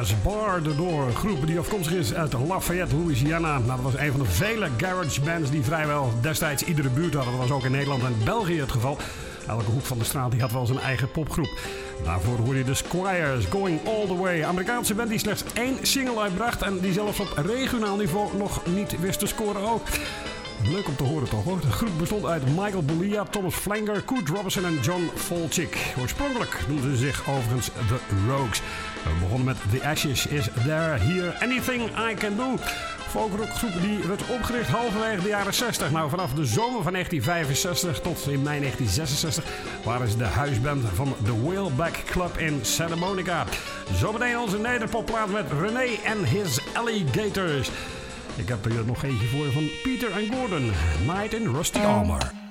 Squires Bar Door. Een groep die afkomstig is uit Lafayette, Louisiana. Nou, dat was een van de vele garage bands die vrijwel destijds iedere buurt hadden. Dat was ook in Nederland en België het geval. Elke hoek van de straat die had wel zijn eigen popgroep. Daarvoor hoorde je de Squires, Going All The Way. Amerikaanse band die slechts 1 single uitbracht en die zelfs op regionaal niveau nog niet wist te scoren ook. Leuk om te horen toch hoor. De groep bestond uit Michael Bolia, Thomas Flanger, Coot Robinson en John Volchik. Oorspronkelijk noemden ze zich overigens The Rogues. We begonnen met The Ashes Is There, Here, Anything I Can Do. Folkrockgroep die werd opgericht halverwege de jaren 60. Nou, vanaf de zomer van 1965 tot in mei 1966 waren ze de huisband van de Whaleback Club in Santa Monica. Zometeen onze nederpopplaat met René and His Alligators. Ik heb er nog eentje voor van Peter and Gordon, Night in Rusty Armor.